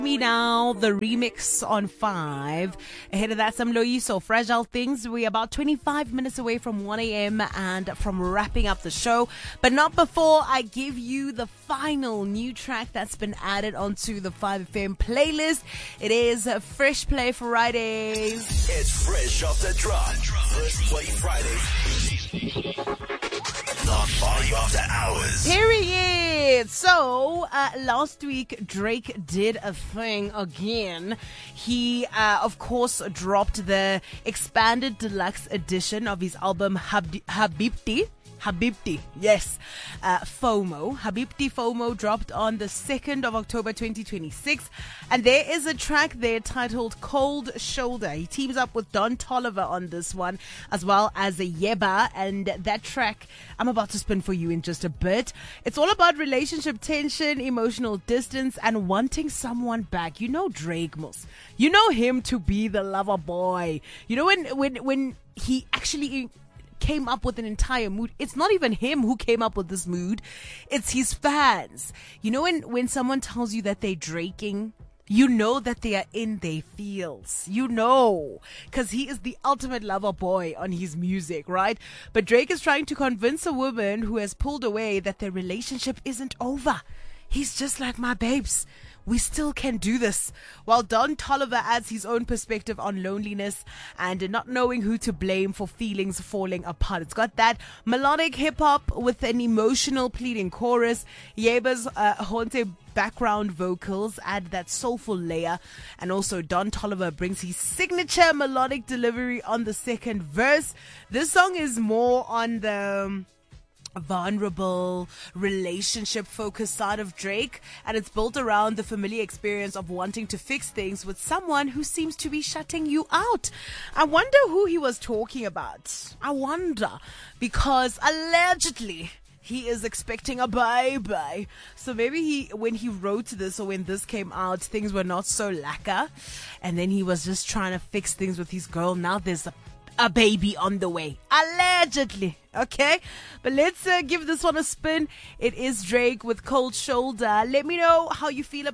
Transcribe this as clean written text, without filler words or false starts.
Me Now, the remix on 5. Ahead of that, some Loyiso, Fragile Things. We're about 25 minutes away from 1 a.m. and from wrapping up the show. But not before I give you the final new track that's been added onto the 5FM playlist. It is Fresh Play Fridays. It's Fresh Off the Drop. Fresh Play Fridays. The Party After Hours. Period. So, last week, Drake did a thing again. He, of course, dropped the expanded deluxe edition of his album Habibti, yes. FOMO. Habibti FOMO dropped on the 2nd of October 2026. And there is a track there titled Cold Shoulder. He teams up with Don Toliver on this one, as well as a Yeba. And that track I'm about to spin for you in just a bit. It's all about relationship tension, emotional distance, and wanting someone back. You know Drake, Mos. You know him to be the lover boy. You know when he actually came up with an entire mood. It's not even him who came up with this mood. It's his fans. You know when someone tells you that they're Draking, you know that they are in their feels. You know. Because he is the ultimate lover boy on his music, right? But Drake is trying to convince a woman who has pulled away that their relationship isn't over. He's just like my babes. We still can do this. While Don Toliver adds his own perspective on loneliness and not knowing who to blame for feelings falling apart. It's got that melodic hip hop with an emotional pleading chorus. Yeba's haunted background vocals add that soulful layer. And also Don Toliver brings his signature melodic delivery on the second verse. This song is more on the vulnerable, relationship focused side of Drake, and it's built around the familiar experience of wanting to fix things with someone who seems to be shutting you out. I wonder who he was talking about. I wonder, because allegedly he is expecting a baby. So maybe when he wrote this or when this came out, things were not so lacquer, and then he was just trying to fix things with his girl. Now there's a baby on the way, allegedly. Okay, but let's give this one a spin. It is Drake with Cold Shoulder. Let me know how you feel about